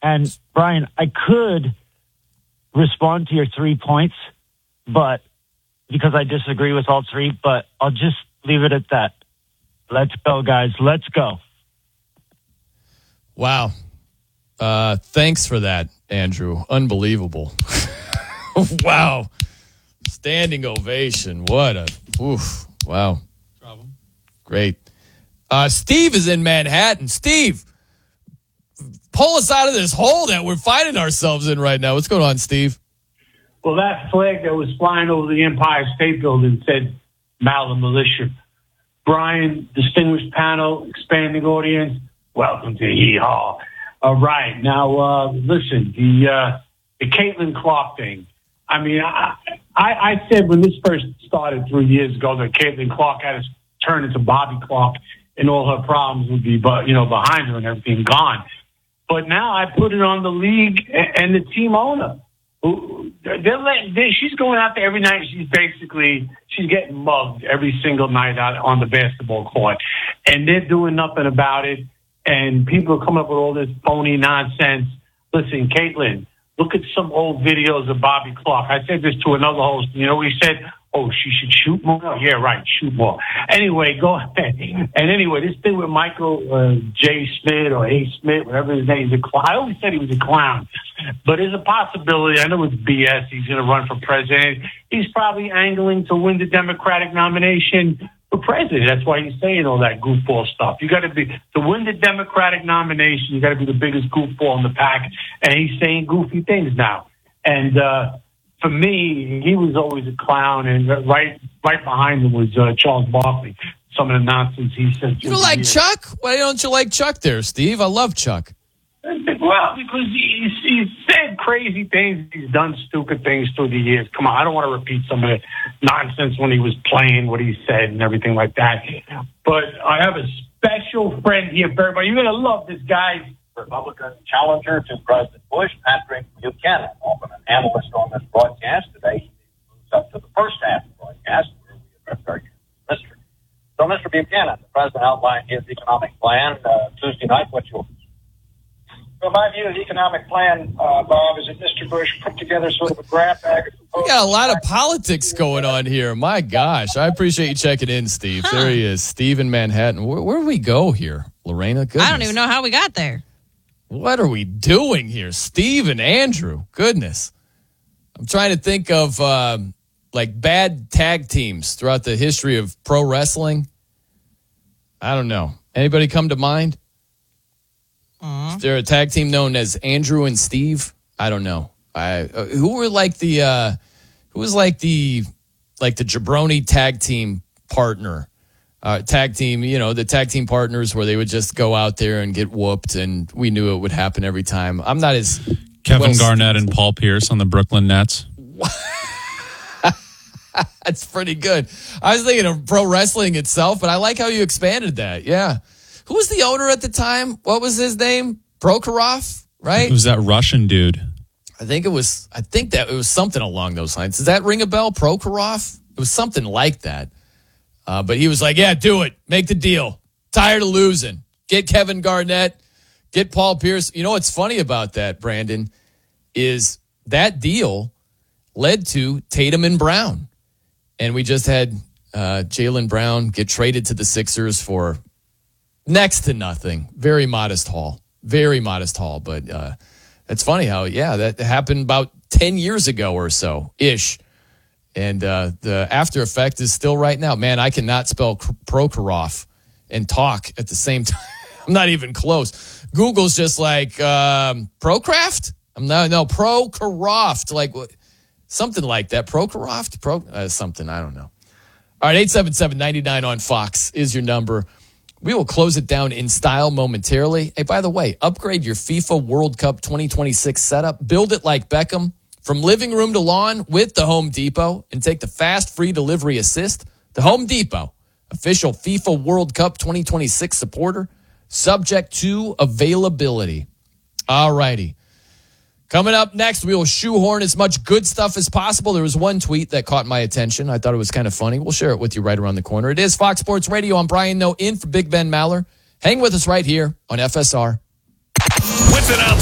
And Brian, I could respond to your 3 points, but because I disagree with all three, but I'll just leave it at that. Let's go, guys. Let's go. Wow. Thanks for that, Andrew. Unbelievable. Wow. Standing ovation. What a, oof. Wow. Problem. Great. Steve is in Manhattan. Steve, pull us out of this hole that we're finding ourselves in right now. What's going on, Steve? Well, that flag that was flying over the Empire State Building said Maller Militia. Brian, distinguished panel, expanding audience, welcome to Hee Haw. All right. Now, listen, the Caitlin Clark thing. I mean, I said when this first started 3 years ago that Caitlin Clark had to turn into Bobby Clark and all her problems would be, behind her and everything gone. But now I put it on the league and the team owner. She's going out there every night. She's getting mugged every single night out on the basketball court, and they're doing nothing about it. And people are coming up with all this phony nonsense. Listen, Caitlin, look at some old videos of Bobby Clark. I said this to another host. You know, he said, "Oh, she should shoot more." Yeah, right, shoot more. Anyway, go ahead. And anyway, this thing with Michael J. Smith or A. Smith, whatever his name is, I always said he was a clown. But there's a possibility. I know it's BS. He's going to run for president. He's probably angling to win the Democratic nomination for president. That's why he's saying all that goofball stuff. You got to win the Democratic nomination, you got to be the biggest goofball in the pack. And he's saying goofy things now. And for me, he was always a clown. And right behind him was Charles Barkley. Some of the nonsense he said. You don't like Chuck? Why don't you like Chuck there, Steve? I love Chuck. Well, because he's said crazy things. He's done stupid things through the years. Come on, I don't want to repeat some of the nonsense when he was playing, what he said and everything like that. But I have a special friend here for everybody. You're going to love this guy. Republican challenger to President Bush, Patrick Buchanan, often an analyst on this broadcast. Today, he moves up to the first half of the broadcast where we address our mystery. So, Mr. Buchanan, the president outlined his economic plan Tuesday night. What's yours? Well, my view of the economic plan, Bob, is that Mr. Bush put together sort of a grab bag of proposals. We got a lot of politics going on here. My gosh. I appreciate you checking in, Steve. There he is. Steve in Manhattan. Where do we go here, Lorena? Goodness. I don't even know how we got there. What are we doing here? Steve and Andrew. Goodness. I'm trying to think of bad tag teams throughout the history of pro wrestling. I don't know. Anybody come to mind? Is there a tag team known as Andrew and Steve? I don't know. Who was like the jabroni tag team partner? Tag team, the tag team partners where they would just go out there and get whooped, and we knew it would happen every time. I'm not as Kevin Garnett and Paul Pierce on the Brooklyn Nets. That's pretty good. I was thinking of pro wrestling itself, but I like how you expanded that. Yeah. Who was the owner at the time? What was his name? Prokhorov, right? It was that Russian dude. I think it was something along those lines. Does that ring a bell? Prokhorov? It was something like that. But he was like, yeah, do it. Make the deal. Tired of losing. Get Kevin Garnett. Get Paul Pierce. You know what's funny about that, Brandon, is that deal led to Tatum and Brown. And we just had Jaylen Brown get traded to the Sixers for next to nothing. Very modest haul. But it's funny how, that happened about 10 years ago or so-ish. And the after effect is still right now. Man, I cannot spell Prokhorov and talk at the same time. I'm not even close. Google's just like, Procraft? No, Prokhorov. Like something like that. Prokhorov? Something, I don't know. All right, 877-99 on Fox is your number. We will close it down in style momentarily. Hey, by the way, upgrade your FIFA World Cup 2026 setup. Build it like Beckham. From living room to lawn with the Home Depot, and take the fast free delivery assist. The Home Depot, official FIFA World Cup 2026 supporter, subject to availability. All righty. Coming up next, we will shoehorn as much good stuff as possible. There was one tweet that caught my attention. I thought it was kind of funny. We'll share it with you right around the corner. It is Fox Sports Radio. I'm Brian Noe in for Big Ben Maller. Hang with us right here on FSR. With an